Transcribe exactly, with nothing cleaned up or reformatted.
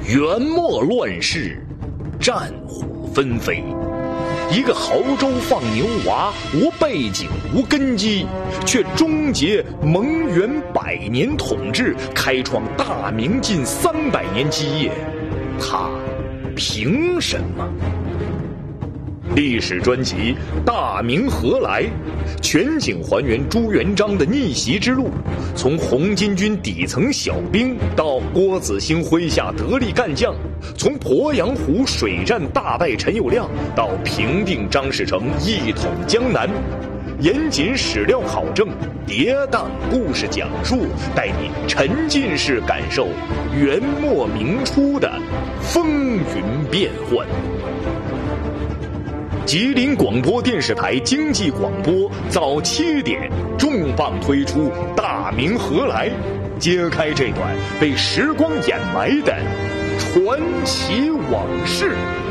元末乱世，战火纷飞，一个亳州放牛娃，无背景无根基，却终结蒙元百年统治，开创大明近三百年基业，他凭什么？历史专辑《大明何来》，全景还原朱元璋的逆袭之路，从红巾军底层小兵到郭子兴麾下得力干将，从鄱阳湖水战大败陈友谅到平定张士诚一统江南，严谨史料考证，跌宕故事讲述，带你沉浸式感受元末明初的风云变幻。吉林广播电视台经济广播早七点重磅推出《大明何来》，揭开这段被时光掩埋的传奇往事。